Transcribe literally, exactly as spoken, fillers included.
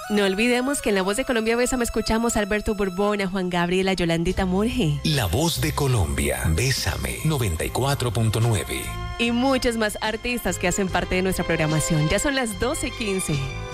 No olvidemos que en La Voz de Colombia Bésame escuchamos a Alberto Borbón, a Juan Gabriel, a Yolandita Morge. La Voz de Colombia, Bésame, noventa y cuatro punto nueve. Y muchos más artistas que hacen parte de nuestra programación. Ya son las doce quince.